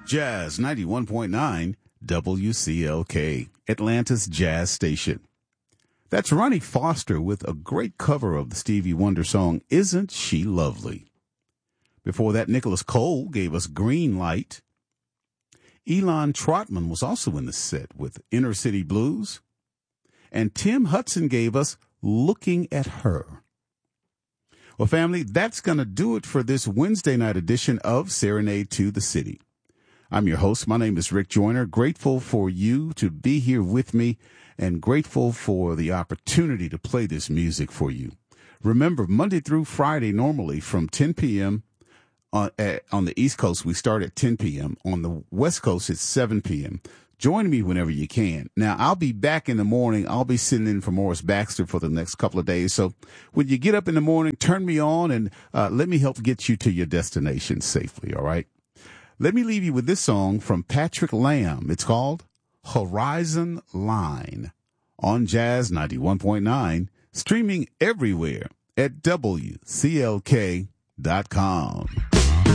Jazz 91.9 WCLK, Atlanta's Jazz Station. That's Ronnie Foster with a great cover of the Stevie Wonder song, Isn't She Lovely? Before that, Nicholas Cole gave us Green Light. Elon Trotman was also in the set with Inner City Blues. And Tim Hudson gave us Looking at Her. Well, family, that's going to do it for this Wednesday night edition of Serenade to the City. I'm your host. My name is Rick Joyner. Grateful for you to be here with me and grateful for the opportunity to play this music for you. Remember, Monday through Friday, normally from 10 p.m. On the East Coast, we start at 10 p.m. On the West Coast, it's 7 p.m. Join me whenever you can. Now, I'll be back in the morning. I'll be sitting in for Morris Baxter for the next couple of days. So when you get up in the morning, turn me on and let me help get you to your destination safely, all right? Let me leave you with this song from Patrick Lamb. It's called Horizon Line on Jazz 91.9, streaming everywhere at WCLK.com.